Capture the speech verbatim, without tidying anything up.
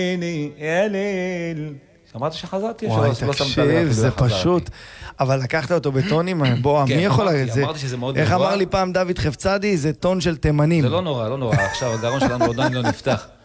יא ליל. אמרת שחזרתי? וואי, תקשיב, זה פשוט. אבל לקחת אותו בטונים, בוא, מי יכול להגיד את זה? אמרתי שזה מאוד נורא. איך אמר לי פעם דוד חפצדי, זה טון של תימנים. זה לא נורא, לא נורא. עכשיו הגרון שלנו עדיין לא נפתח.